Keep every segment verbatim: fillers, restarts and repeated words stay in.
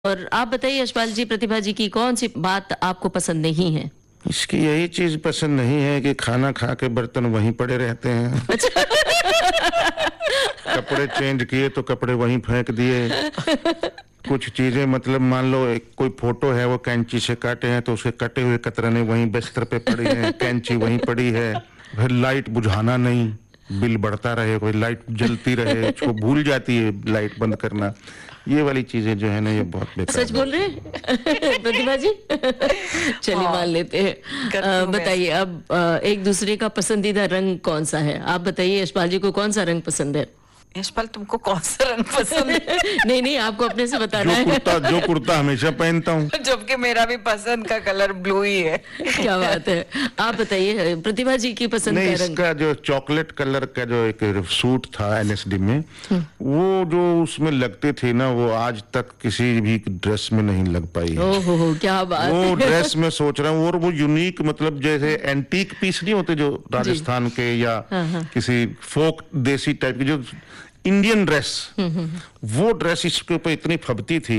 और आप बताइए यशपाल जी, प्रतिभा जी की कौन सी बात आपको पसंद नहीं है? इसकी यही चीज पसंद नहीं है कि खाना खा के बर्तन वहीं पड़े रहते हैं। अच्छा। कपड़े चेंज किए तो कपड़े वहीं फेंक दिए। कुछ चीजें मतलब मान लो एक कोई फोटो है वो कैंची से काटे हैं तो उसके कटे हुए कतरने वहीं बिस्तर पे पड़ी हैं, कैंची वहीं पड़ी है। फिर लाइट बुझाना नहीं, बिल बढ़ता रहे, कोई लाइट जलती रहे, उसको भूल जाती है लाइट बंद करना। ये वाली चीजें जो है ना ये बहुत बेकार। सच बोल रहे हैं प्रतिभा जी? चलिए मान लेते हैं। बताइए अब आ, एक दूसरे का पसंदीदा रंग कौन सा है? आप बताइए यशपाल जी को कौन सा रंग पसंद है? यशपाल तुमको कौन सा रंग पसंद है? नहीं नहीं, आपको अपने से बताना है। जो कुर्ता जो कुर्ता हमेशा पहनता हूँ। जबकि मेरा भी पसंद का कलर ब्लू ही है। क्या बात है। आप बताइए प्रतिभा जी की पसंद नहीं, का रंग। इसका जो चॉकलेट कलर का जो एक सूट था एनएसडी में, वो जो उसमें लगते थे ना वो आज तक किसी भी ड्रेस में नहीं लग पाई है। ओहो क्या बात। वो ड्रेस में सोच रहा हूँ, और वो यूनिक मतलब जैसे एंटीक पीस नहीं होते जो राजस्थान के या किसी फोक देसी टाइप की जो इंडियन ड्रेस, वो ड्रेस इसके ऊपर इतनी फबती थी।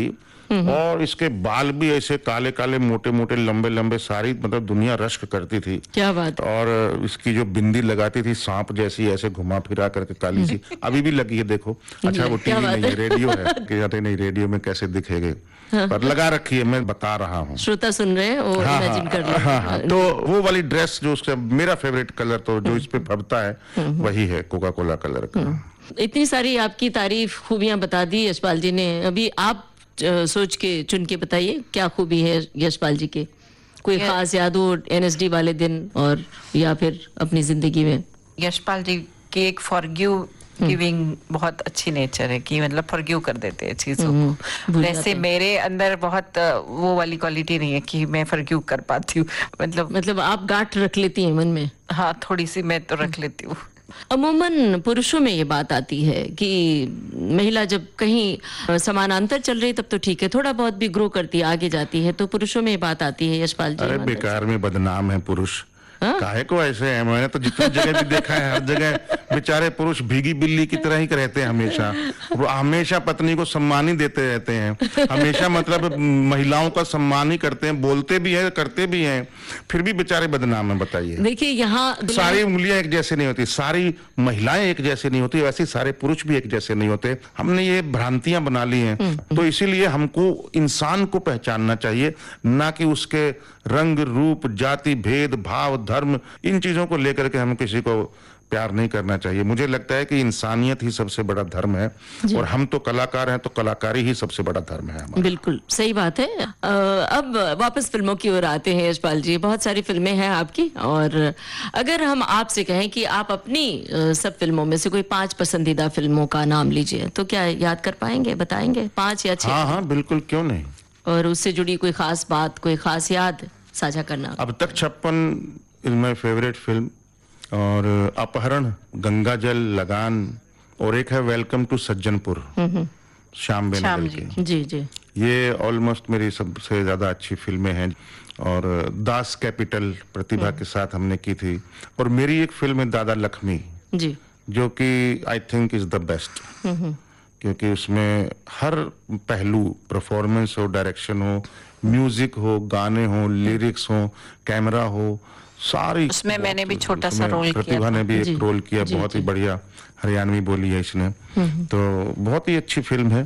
और इसके बाल भी ऐसे काले काले मोटे मोटे लंबे लंबे, सारी मतलब दुनिया रश्क करती थी। क्या बात। और इसकी जो बिंदी लगाती थी सांप जैसी, ऐसे घुमा फिरा करके काली सी, अभी भी लगी है देखो। अच्छा वो टीवी नहीं है, रेडियो है कि नहीं, रेडियो में कैसे दिखेगा। हाँ। पर लगा रखी है, मैं बता रहा हूँ, श्रोता सुन रहे हैं वो हाँ, इमेजिन कर रहे हैं। हाँ, हाँ, तो वो वाली ड्रेस जो उसका मेरा फेवरेट कलर तो जो इस पे फबता है वही है कोका कोला कलर का। इतनी सारी आपकी तारीफ खूबियां बता दी यशपाल जी ने, अभी आप सोच के चुन के बताइए क्या खूबी है यशपाल जी के, कोई खास याद हो एनएसडी वाले दिन और या फिर अपनी जिंदगी में। यशपाल जी की एक फॉरगिव गिविंग बहुत अच्छी नेचर है कि मतलब फॉरगिव कर देते हैं चीजों को। वैसे मेरे अंदर बहुत वो वाली क्वालिटी नहीं है कि मैं फॉरगिव कर पाती हूँ। मतलब मतलब आप गांठ रख लेती हैं मन में? हाँ, थोड़ी सी मैं तो रख लेती हूँ। अमूमन पुरुषों में ये बात आती है कि महिला जब कहीं समानांतर चल रही तब तो ठीक है, थोड़ा बहुत भी ग्रो करती है, आगे जाती है, तो पुरुषों में ये बात आती है यशपाल जी। अरे बेकार में बदनाम है पुरुष। हाँ? काहे को ऐसे है, मैंने तो जितनी जगह भी देखा है हर जगह बेचारे पुरुष भीगी बिल्ली की तरह ही रहते हैं हमेशा। वो हमेशा पत्नी को सम्मान ही देते रहते हैं, हमेशा मतलब महिलाओं का सम्मान ही करते हैं, बोलते भी है करते भी हैं, फिर भी बेचारे बदनाम है। बताइए, देखिए यहाँ सारी उंगलियां एक जैसे नहीं होती, सारी महिलाएं एक जैसे नहीं होती, वैसे सारे पुरुष भी एक जैसे नहीं होते। हमने ये भ्रांतियां बना ली हैं, तो इसीलिए हमको इंसान को पहचानना चाहिए, ना कि उसके रंग रूप जाति भेद भाव धर्म, इन चीजों को लेकर के हम किसी को प्यार नहीं करना चाहिए। मुझे लगता है कि इंसानियत ही सबसे बड़ा धर्म है, और हम तो कलाकार हैं तो कलाकारी ही सबसे बड़ा धर्म है हमारा। बिल्कुल सही बात है। आ, अब वापस फिल्मों की ओर आते हैं यशपाल जी, बहुत सारी फिल्में हैं आपकी, और अगर हम आपसे कहें कि आप अपनी सब फिल्मों में से कोई पांच पसंदीदा फिल्मों का नाम लीजिए, तो क्या याद कर पाएंगे, बताएंगे? पांच या छह? हाँ हाँ बिल्कुल, क्यों नहीं। और उससे जुड़ी कोई खास बात, कोई खास याद साझा करना। अब तक छप्पन इज माय फेवरेट फिल्म, और अपहरण, गंगा जल, लगान, और एक है वेलकम टू सज्जनपुर श्याम बेनेगल की। जी जी, ये ऑलमोस्ट मेरी सबसे ज्यादा अच्छी फिल्में हैं। और दास कैपिटल प्रतिभा के साथ हमने की थी, और मेरी एक फिल्म है दादा लक्ष्मी जी, जो कि I think is the best, क्योंकि उसमें हर पहलू, परफॉर्मेंस हो, डायरेक्शन हो, म्यूजिक हो, गाने हो, लिरिक्स हो, कैमरा हो, सारी उसमें मैंने भी छोटा सा रोल किया। प्रतिभा ने भी एक रोल किया, बहुत ही बढ़िया, हरियाणवी बोली है इसने, तो बहुत ही अच्छी फिल्म है।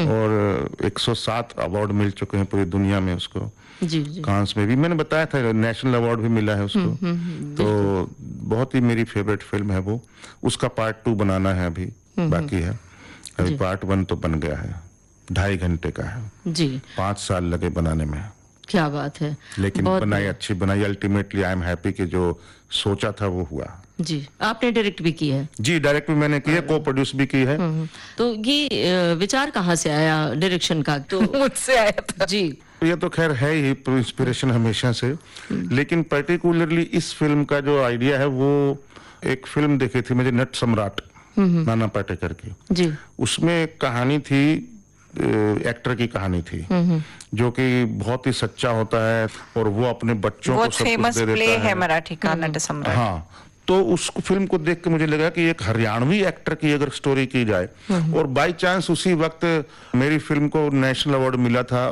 और एक सौ सात अवार्ड मिल चुके हैं पूरी दुनिया में उसको। जी, जी। कांस में भी मैंने बताया था नेशनल अवार्ड भी मिला है उसको। तो बहुत ही मेरी फेवरेट फिल्म है वो। उसका पार्ट टू बनाना है, अभी बाकी है। अभी पार्ट वन तो बन गया है, ढाई घंटे का है जी, पांच साल लगे बनाने में। क्या बात है, लेकिन बनाई अच्छी बनाई। अल्टीमेटली आई एम हैप्पी कि जो सोचा था वो हुआ। जी, आपने डायरेक्ट भी की है? जी, डायरेक्ट भी मैंने की है, को प्रोड्यूस भी की है। तो ये विचार कहाँ से आया डायरेक्शन का? तो मुझसे आया था जी। ये तो खैर है ही इंस्पिरेशन हमेशा से, लेकिन पर्टिकुलरली इस फिल्म का जो आइडिया है वो एक फिल्म देखी थी मुझे, नट सम्राट, नाना पाटेकर की जी। उसमें एक कहानी थी, एक्टर की कहानी थी, जो कि बहुत ही सच्चा होता है, और वो अपने बच्चों को सब कुछ दे देता है। है मराठी का नट सम्राट। हाँ, तो उस फिल्म को देख के मुझे लगा कि एक हरियाणवी एक्टर की अगर स्टोरी की जाए, और बाय चांस उसी वक्त मेरी फिल्म को नेशनल अवार्ड मिला था